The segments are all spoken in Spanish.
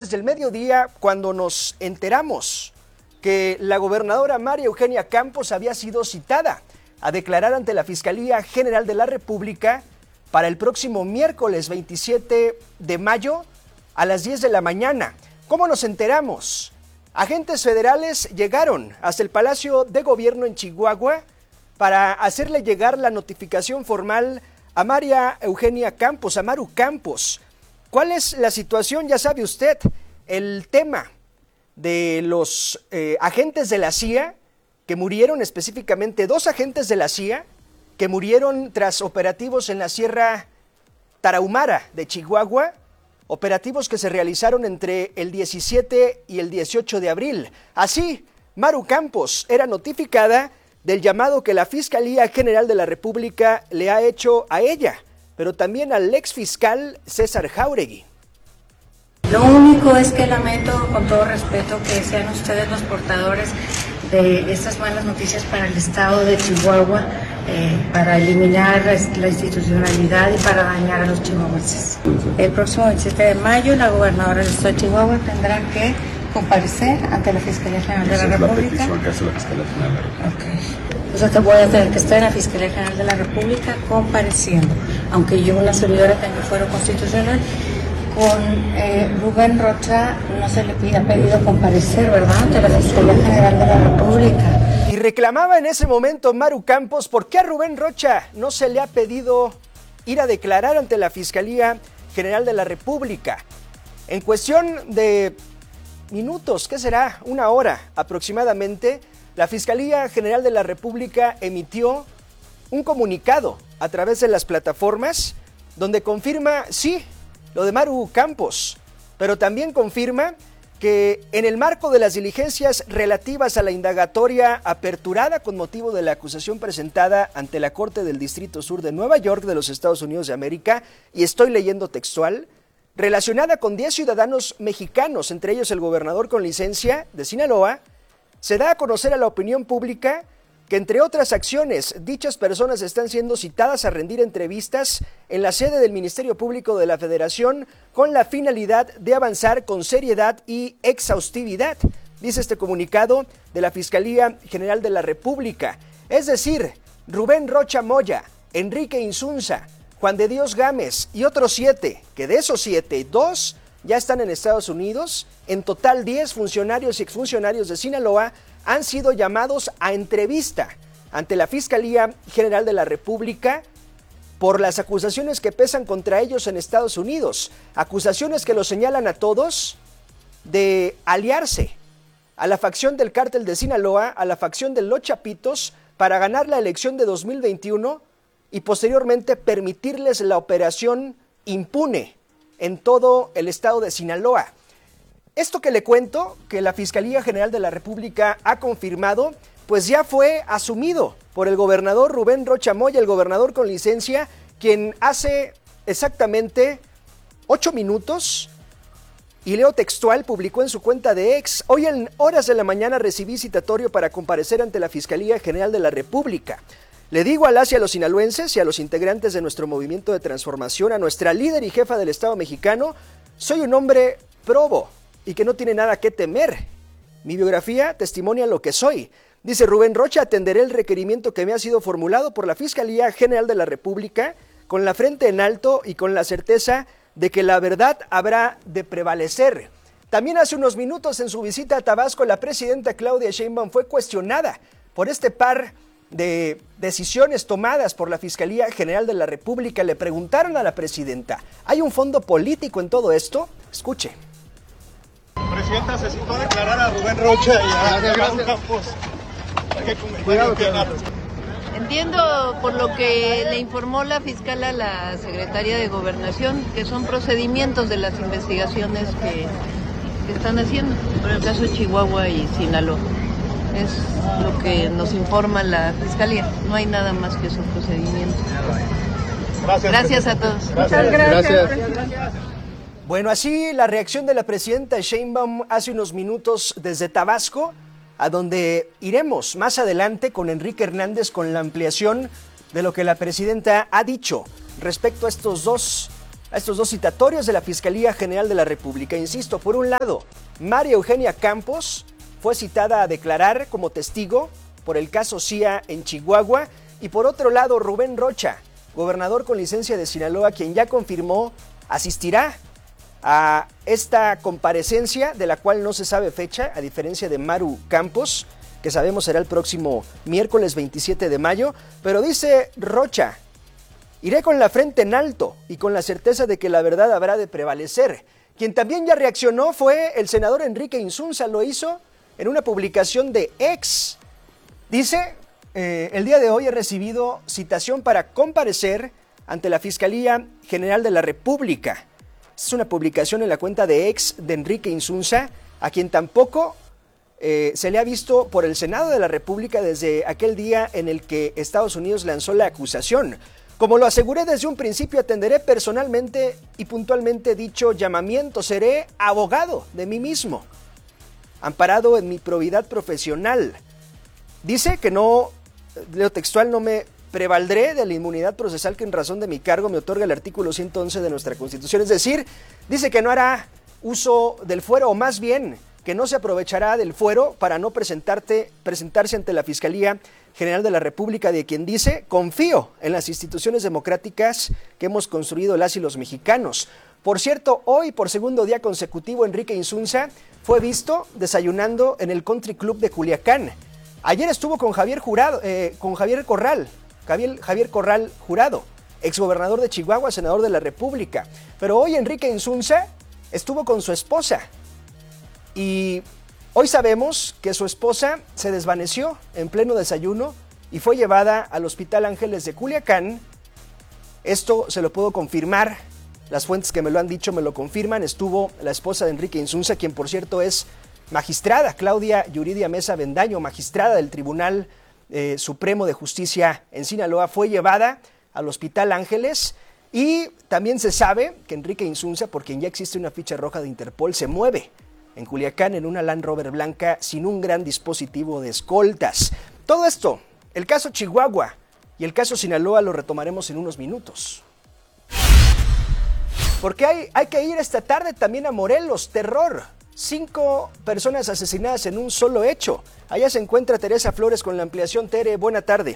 horas del mediodía cuando nos enteramos que la gobernadora María Eugenia Campos había sido citada a declarar ante la Fiscalía General de la República para el próximo miércoles 27 de mayo a las 10 de la mañana. ¿Cómo nos enteramos? Agentes federales llegaron hasta el Palacio de Gobierno en Chihuahua para hacerle llegar la notificación formal a María Eugenia Campos, a Maru Campos. ¿Cuál es la situación? Ya sabe usted, el tema de los agentes de la CIA que murieron, específicamente 2 agentes de la CIA que murieron tras operativos en la Sierra Tarahumara de Chihuahua, operativos que se realizaron entre el 17 y el 18 de abril. Así, Maru Campos era notificada del llamado que la Fiscalía General de la República le ha hecho a ella, pero también al exfiscal César Jáuregui. Lo único es que lamento, con todo respeto, que sean ustedes los portadores de estas malas noticias para el estado de Chihuahua, para eliminar la institucionalidad y para dañar a los chihuahuenses. El próximo 27 de mayo, la gobernadora del estado de Chihuahua tendrá que comparecer ante la Fiscalía General de la República. Entonces voy a tener que estar en la Fiscalía General de la República compareciendo, aunque yo, una servidora, tengo fuero constitucional. Con Rubén Rocha no se le ha pedido comparecer, ¿verdad?, ante la Fiscalía General de la República. Y reclamaba en ese momento Maru Campos, ¿por qué a Rubén Rocha no se le ha pedido ir a declarar ante la Fiscalía General de la República? En cuestión de minutos, ¿qué será? 1 hora aproximadamente, la Fiscalía General de la República emitió un comunicado a través de las plataformas donde confirma, sí, lo de Maru Campos, pero también confirma que en el marco de las diligencias relativas a la indagatoria aperturada con motivo de la acusación presentada ante la Corte del Distrito Sur de Nueva York de los Estados Unidos de América, y estoy leyendo textual, relacionada con 10 ciudadanos mexicanos, entre ellos el gobernador con licencia de Sinaloa, se da a conocer a la opinión pública que, entre otras acciones, dichas personas están siendo citadas a rendir entrevistas en la sede del Ministerio Público de la Federación con la finalidad de avanzar con seriedad y exhaustividad, dice este comunicado de la Fiscalía General de la República. Es decir, Rubén Rocha Moya, Enrique Insunza, Juan de Dios Gámez y otros 7, que de esos 7, 2 ya están en Estados Unidos. En total, 10 funcionarios y exfuncionarios de Sinaloa han sido llamados a entrevista ante la Fiscalía General de la República por las acusaciones que pesan contra ellos en Estados Unidos. Acusaciones que los señalan a todos de aliarse a la facción del Cártel de Sinaloa, a la facción de los Chapitos, para ganar la elección de 2021 y posteriormente permitirles la operación impune en todo el estado de Sinaloa. Esto que le cuento, que la Fiscalía General de la República ha confirmado, pues ya fue asumido por el gobernador Rubén Rocha Moya, el gobernador con licencia, quien hace exactamente 8 minutos, y leo textual, publicó en su cuenta de X: hoy en horas de la mañana recibí citatorio para comparecer ante la Fiscalía General de la República. Le digo a las y a los sinaloenses y a los integrantes de nuestro movimiento de transformación, a nuestra líder y jefa del Estado mexicano, soy un hombre probo y que no tiene nada que temer. Mi biografía testimonia lo que soy. Dice Rubén Rocha: atenderé el requerimiento que me ha sido formulado por la Fiscalía General de la República con la frente en alto y con la certeza de que la verdad habrá de prevalecer. También hace unos minutos, en su visita a Tabasco, la presidenta Claudia Sheinbaum fue cuestionada por este par de decisiones tomadas por la Fiscalía General de la República. Le preguntaron a la presidenta: ¿hay un fondo político en todo esto? Escuche. Presidenta, se citó a declarar a Rubén Rocha y a Maru Campos. Entiendo por lo que le informó la fiscal a la secretaria de Gobernación que son procedimientos de las investigaciones que están haciendo por el caso de Chihuahua y Sinaloa. Es lo que nos informa la fiscalía. No hay nada más que esos procedimientos. Gracias a todos. Muchas gracias. Bueno, así la reacción de la presidenta Sheinbaum hace unos minutos desde Tabasco, a donde iremos más adelante con Enrique Hernández con la ampliación de lo que la presidenta ha dicho respecto a estos 2 a estos dos citatorios de la Fiscalía General de la República. Insisto, por un lado, María Eugenia Campos fue citada a declarar como testigo por el caso CIA en Chihuahua, y por otro lado, Rubén Rocha, gobernador con licencia de Sinaloa, quien ya confirmó asistirá a esta comparecencia, de la cual no se sabe fecha, a diferencia de Maru Campos, que sabemos será el próximo miércoles 27 de mayo, pero dice Rocha: iré con la frente en alto y con la certeza de que la verdad habrá de prevalecer. Quien también ya reaccionó fue el senador Enrique Insunza, lo hizo en una publicación de X. Dice, el día de hoy he recibido citación para comparecer ante la Fiscalía General de la República. Es una publicación en la cuenta de X de Enrique Insunza, a quien tampoco se le ha visto por el Senado de la República desde aquel día en el que Estados Unidos lanzó la acusación. Como lo aseguré desde un principio, atenderé personalmente y puntualmente dicho llamamiento. Seré abogado de mí mismo, amparado en mi probidad profesional. Dice que no, leo textual, no me prevaldré de la inmunidad procesal que en razón de mi cargo me otorga el artículo 111 de nuestra Constitución. Es decir, dice que no hará uso del fuero, o más bien que no se aprovechará del fuero para no presentarse ante la Fiscalía General de la República, de quien dice: confío en las instituciones democráticas que hemos construido las y los mexicanos. Por cierto, hoy, por segundo día consecutivo, Enrique Insunza fue visto desayunando en el Country Club de Culiacán. Ayer estuvo con Javier Corral Jurado, exgobernador de Chihuahua, senador de la República. Pero hoy Enrique Insunza estuvo con su esposa. Y hoy sabemos que su esposa se desvaneció en pleno desayuno y fue llevada al Hospital Ángeles de Culiacán. Esto se lo puedo confirmar, las fuentes que me lo han dicho me lo confirman. Estuvo la esposa de Enrique Insunza, quien por cierto es magistrada, Claudia Yuridia Mesa Bendaño, magistrada del Tribunal Supremo de Justicia en Sinaloa. Fue llevada al Hospital Ángeles, y también se sabe que Enrique Insunza, por quien ya existe una ficha roja de Interpol, se mueve en Culiacán en una Land Rover blanca sin un gran dispositivo de escoltas. Todo esto, el caso Chihuahua y el caso Sinaloa, lo retomaremos en unos minutos. Porque hay que ir esta tarde también a Morelos. Terror. 5 personas asesinadas en un solo hecho. Allá se encuentra Teresa Flores con la ampliación. Tere, buena tarde.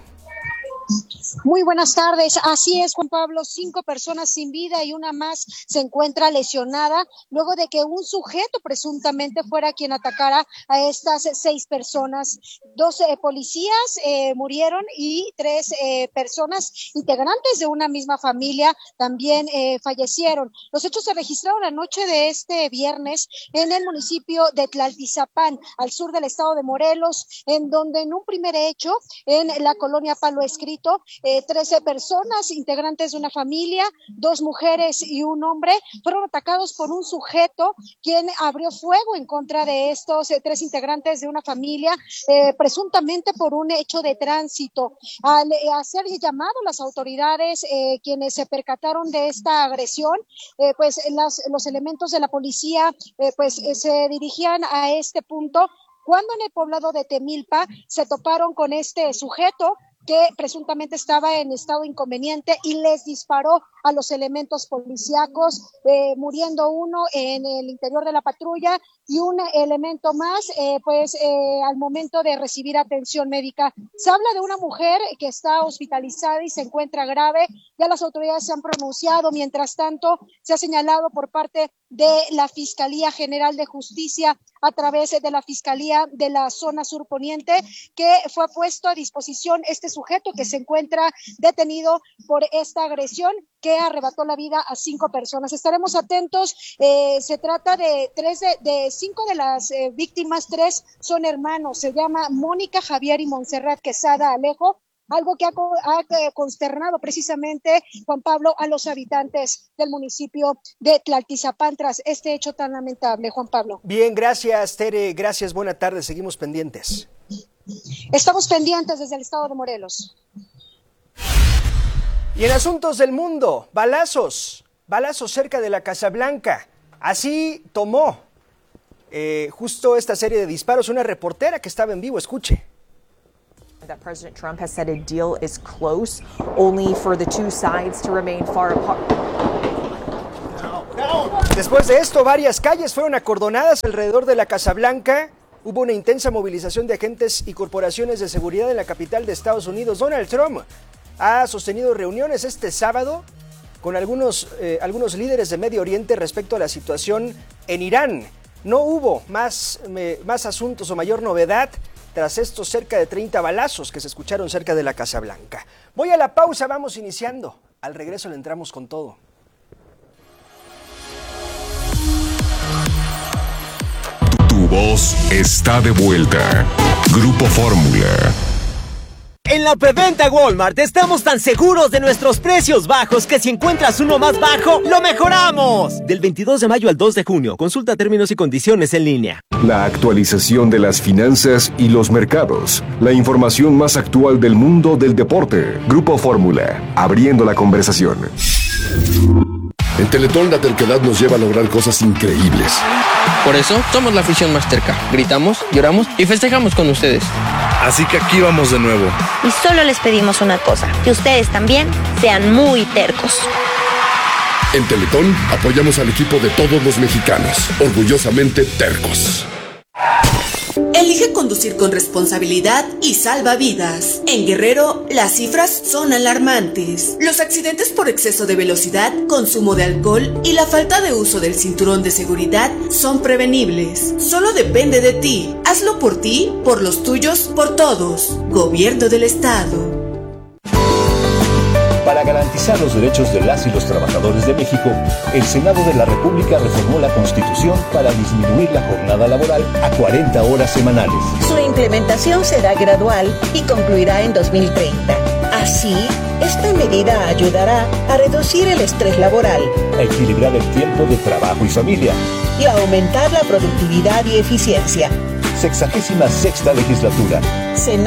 Muy buenas tardes. Así es, Juan Pablo, 5 personas sin vida y una más se encuentra lesionada luego de que un sujeto presuntamente fuera quien atacara a estas 6 personas. 12 policías murieron y 3 personas integrantes de una misma familia también fallecieron. Los hechos se registraron la noche de este viernes en el municipio de Tlaltizapán, al sur del estado de Morelos, en donde en un primer hecho, en la colonia Palo Escrito, 13 personas integrantes de una familia, 2 mujeres y un hombre, fueron atacados por un sujeto quien abrió fuego en contra de estos 3 integrantes de una familia, presuntamente por un hecho de tránsito. Al hacer llamado a las autoridades, quienes se percataron de esta agresión, pues los elementos de la policía se dirigían a este punto, cuando en el poblado de Temilpa se toparon con este sujeto que presuntamente estaba en estado inconveniente y les disparó a los elementos policíacos, muriendo uno en el interior de la patrulla y un elemento más, al momento de recibir atención médica. Se habla de una mujer que está hospitalizada y se encuentra grave. Ya las autoridades se han pronunciado. Mientras tanto, se ha señalado por parte de la Fiscalía General de Justicia, a través de la Fiscalía de la Zona Sur Poniente, que fue puesto a disposición este sujeto que se encuentra detenido por esta agresión que arrebató la vida a 5 personas. Estaremos atentos. Se trata de 5 de las víctimas, 3 son hermanos. Se llama Mónica, Javier y Montserrat Quesada Alejo. Algo que ha consternado precisamente, Juan Pablo, a los habitantes del municipio de Tlaltizapán tras este hecho tan lamentable, Juan Pablo. Bien, gracias, Tere, gracias, buena tarde, seguimos pendientes. Estamos pendientes desde el estado de Morelos. Y en asuntos del mundo, balazos cerca de la Casa Blanca. Así tomó justo esta serie de disparos una reportera que estaba en vivo, escuche. That President Trump has said a deal is close, only for the two sides to remain far apart. Después de esto, varias calles fueron acordonadas alrededor de la Casa Blanca. Hubo una intensa movilización de agentes y corporaciones de seguridad en la capital de Estados Unidos. Donald Trump ha sostenido reuniones este sábado con algunos líderes de Medio Oriente respecto a la situación en Irán. No hubo más asuntos o mayor novedad tras estos cerca de 30 balazos que se escucharon cerca de la Casa Blanca. Voy a la pausa, vamos iniciando. Al regreso le entramos con todo. Tu voz está de vuelta. Grupo Fórmula. En la preventa Walmart estamos tan seguros de nuestros precios bajos que si encuentras uno más bajo, ¡lo mejoramos! Del 22 de mayo al 2 de junio, consulta términos y condiciones en línea. La actualización de las finanzas y los mercados. La información más actual del mundo del deporte. Grupo Fórmula, abriendo la conversación. En Teletón la terquedad nos lleva a lograr cosas increíbles. Por eso somos la afición más terca. Gritamos, lloramos y festejamos con ustedes. Así que aquí vamos de nuevo. Y solo les pedimos una cosa, que ustedes también sean muy tercos. En Teletón apoyamos al equipo de todos los mexicanos, orgullosamente tercos. Elige conducir con responsabilidad y salva vidas. En Guerrero, las cifras son alarmantes. Los accidentes por exceso de velocidad, consumo de alcohol y la falta de uso del cinturón de seguridad son prevenibles. Solo depende de ti. Hazlo por ti, por los tuyos, por todos. Gobierno del Estado. Para garantizar los derechos de las y los trabajadores de México, el Senado de la República reformó la Constitución para disminuir la jornada laboral a 40 horas semanales. Su implementación será gradual y concluirá en 2030. Así, esta medida ayudará a reducir el estrés laboral, a equilibrar el tiempo de trabajo y familia y a aumentar la productividad y eficiencia. 66ª legislatura.